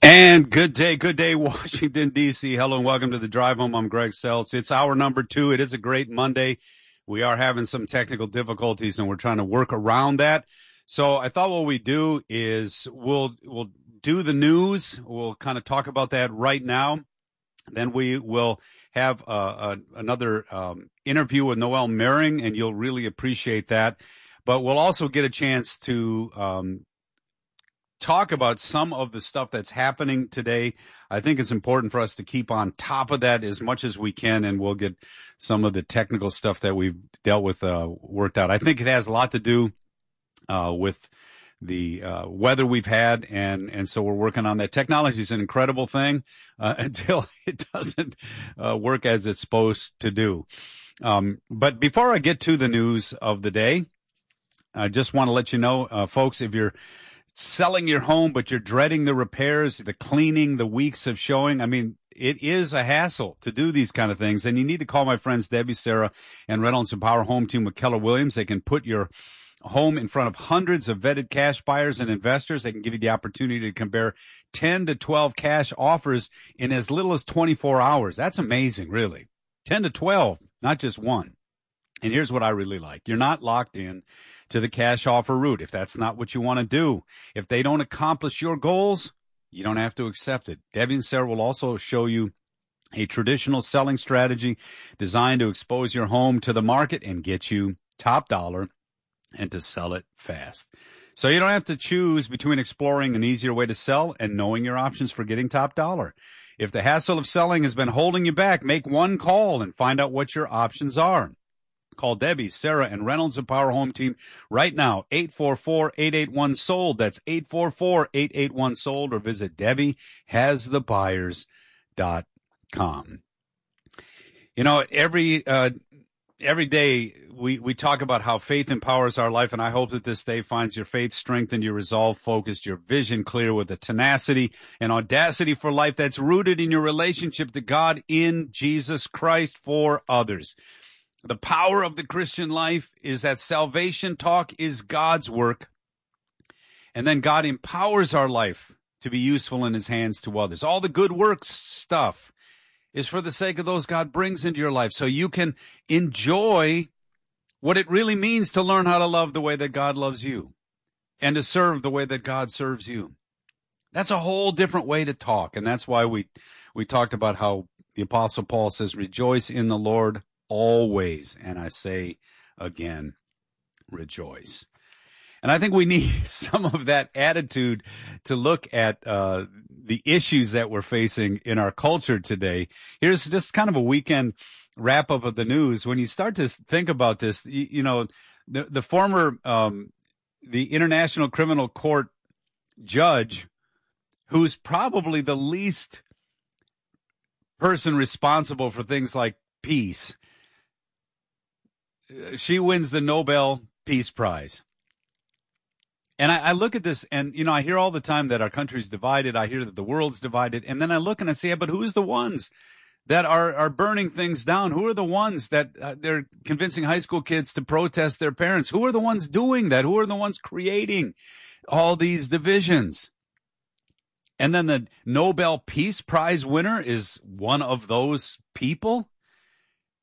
And good day, Washington, D.C. Hello and welcome to the Drive Home. I'm Greg Seltz. It's hour number 2. It is a great Monday. We are having some technical difficulties and we're trying to work around that. So I thought what we do is we'll do the news. We'll kind of talk about that right now. Then we will have another interview with Noel Mering, and you'll really appreciate that. But we'll also get a chance to talk about some of the stuff that's happening today. I think it's important for us to keep on top of that as much as we can, and we'll get some of the technical stuff that we've dealt with worked out. I think it has a lot to do with the weather we've had, and so we're working on that. Technology is an incredible thing until it doesn't work as it's supposed to do. But before I get to the news of the day, I just want to let you know, folks, if you're selling your home, but you're dreading the repairs, the cleaning, the weeks of showing. I mean, it is a hassle to do these kind of things. And you need to call my friends Debbie, Sarah, and Reynolds and Power Home Team with Keller Williams. They can put your home in front of hundreds of vetted cash buyers and investors. They can give you the opportunity to compare 10 to 12 cash offers in as little as 24 hours. That's amazing, really. 10 to 12, not just one. And here's what I really like. You're not locked in to the cash offer route. If that's not what you want to do, if they don't accomplish your goals, you don't have to accept it. Debbie and Sarah will also show you a traditional selling strategy designed to expose your home to the market and get you top dollar and to sell it fast. So you don't have to choose between exploring an easier way to sell and knowing your options for getting top dollar. If the hassle of selling has been holding you back, make one call and find out what your options are. Call Debbie, Sarah, and Reynolds and Power Home Team right now, 844-881-SOLD. That's 844-881-SOLD, or visit DebbieHasTheBuyers.com. You know, every day we talk about how faith empowers our life, and I hope that this day finds your faith strengthened, your resolve focused, your vision clear with the tenacity and audacity for life that's rooted in your relationship to God in Jesus Christ for others. The power of the Christian life is that salvation talk is God's work, and then God empowers our life to be useful in his hands to others. All the good works stuff is for the sake of those God brings into your life, so you can enjoy what it really means to learn how to love the way that God loves you and to serve the way that God serves you. That's a whole different way to talk, and that's why we talked about how the Apostle Paul says, rejoice in the Lord always. And I say again, rejoice. And I think we need some of that attitude to look at the issues that we're facing in our culture today. Here's just kind of a weekend wrap up of the news. When you start to think about this, you know, the former, the International Criminal Court judge, who's probably the least person responsible for things like peace, she wins the Nobel Peace Prize. And I look at this and, you know, I hear all the time that our country's divided. I hear that the world's divided. And then I look and I say, yeah, but who's the ones that are burning things down? Who are the ones that they're convincing high school kids to protest their parents? Who are the ones doing that? Who are the ones creating all these divisions? And then the Nobel Peace Prize winner is one of those people.